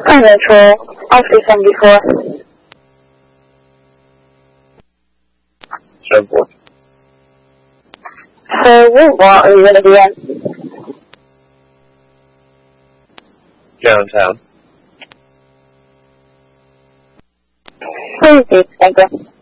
Control, Office 74. 74. What are you going to be in? Downtown. Please do, thank you.